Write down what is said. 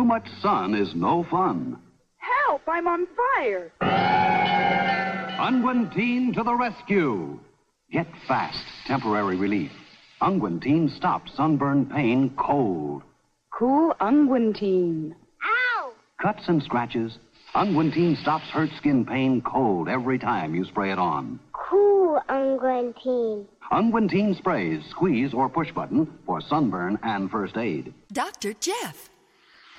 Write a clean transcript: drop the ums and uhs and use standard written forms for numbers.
much sun is no fun. Help! I'm on fire! Unguentine to the rescue! Get fast, temporary relief. Unguentine stops sunburn pain cold. Cool Unguentine. Ow! Cuts and scratches, Unguentine stops hurt skin pain cold every time you spray it on. Cool Unguentine. Unguentine sprays, squeeze or push button for sunburn and first aid. Dr. Jeff.